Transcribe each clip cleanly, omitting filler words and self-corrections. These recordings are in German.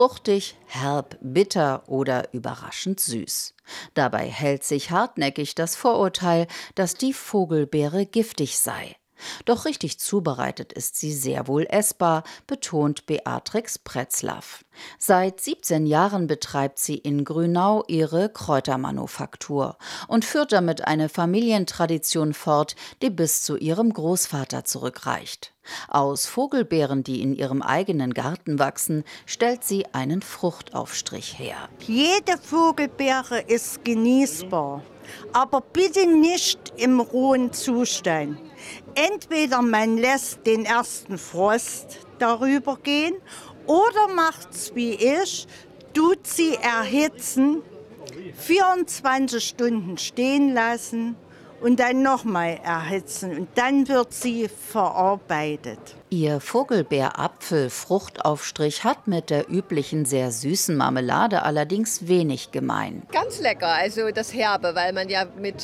Fruchtig, herb, bitter oder überraschend süß. Dabei hält sich hartnäckig das Vorurteil, dass die Vogelbeere giftig sei. Doch richtig zubereitet ist sie sehr wohl essbar, betont Beatrix Pretzlaff. Seit 17 Jahren betreibt sie in Grünau ihre Kräutermanufaktur und führt damit eine Familientradition fort, die bis zu ihrem Großvater zurückreicht. Aus Vogelbeeren, die in ihrem eigenen Garten wachsen, stellt sie einen Fruchtaufstrich her. Jede Vogelbeere ist genießbar, aber bitte nicht im rohen Zustand. Entweder man lässt den ersten Frost darüber gehen oder macht's wie ich, tut sie erhitzen, 24 Stunden stehen lassen und dann nochmal erhitzen und dann wird sie verarbeitet. Ihr Vogelbeerapfel-Fruchtaufstrich hat mit der üblichen sehr süßen Marmelade allerdings wenig gemein. Ganz lecker, also das Herbe, weil man ja mit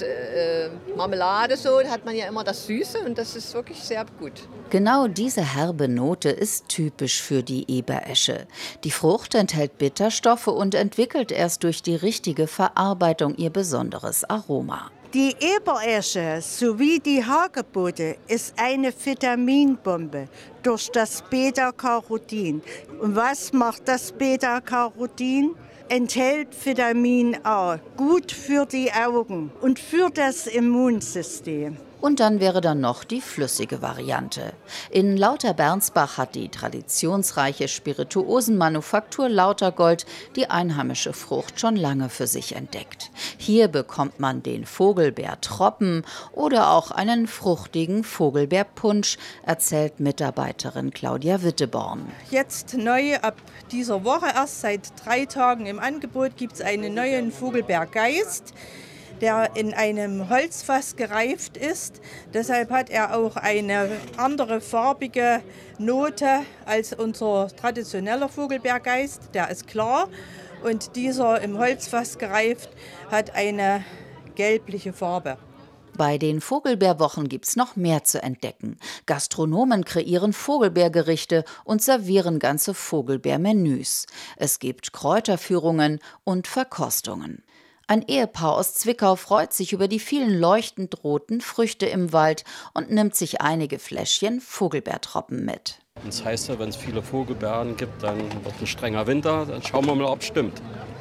Marmelade so hat man ja immer das Süße und das ist wirklich sehr gut. Genau diese herbe Note ist typisch für die Eberesche. Die Frucht enthält Bitterstoffe und entwickelt erst durch die richtige Verarbeitung ihr besonderes Aroma. Die Eberesche sowie die Hagebutte ist eine Vitaminbombe durch das Beta-Carotin. Und was macht das Beta-Carotin? Enthält Vitamin A, gut für die Augen und für das Immunsystem. Und dann wäre da noch die flüssige Variante. In Lauterbernsbach hat die traditionsreiche Spirituosenmanufaktur Lautergold die einheimische Frucht schon lange für sich entdeckt. Hier bekommt man den Vogelbeertropfen oder auch einen fruchtigen Vogelbeerpunsch, erzählt Mitarbeiterin Claudia Witteborn. Jetzt neu ab dieser Woche, erst seit 3 Tagen im Angebot, gibt es einen neuen Vogelbeergeist, der in einem Holzfass gereift ist. Deshalb hat er auch eine andere farbige Note als unser traditioneller Vogelbeergeist. Der ist klar und dieser im Holzfass gereift hat eine gelbliche Farbe. Bei den Vogelbeerwochen gibt's noch mehr zu entdecken. Gastronomen kreieren Vogelbeergerichte und servieren ganze Vogelbeermenüs. Es gibt Kräuterführungen und Verkostungen. Ein Ehepaar aus Zwickau freut sich über die vielen leuchtend roten Früchte im Wald und nimmt sich einige Fläschchen Vogelbeertropfen mit. Das heißt ja, wenn es viele Vogelbeeren gibt, dann wird ein strenger Winter. Dann schauen wir mal, ob es stimmt.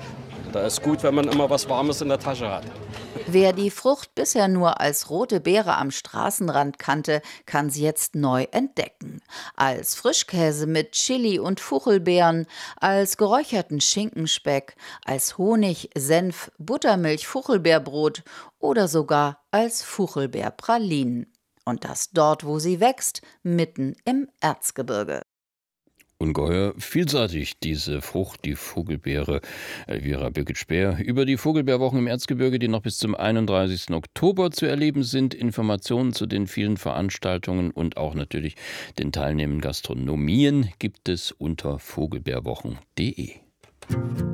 Da ist gut, wenn man immer was Warmes in der Tasche hat. Wer die Frucht bisher nur als rote Beere am Straßenrand kannte, kann sie jetzt neu entdecken. Als Frischkäse mit Chili und Fuchelbeeren, als geräucherten Schinkenspeck, als Honig, Senf, Buttermilch, Fuchelbeerbrot oder sogar als Fuchelbeerpralinen. Und das dort, wo sie wächst, mitten im Erzgebirge. Ungeheuer vielseitig, diese Frucht, die Vogelbeere. Elvira Birgit-Speer über die Vogelbeerwochen im Erzgebirge, die noch bis zum 31. Oktober zu erleben sind. Informationen zu den vielen Veranstaltungen und auch natürlich den teilnehmenden Gastronomien gibt es unter vogelbeerwochen.de.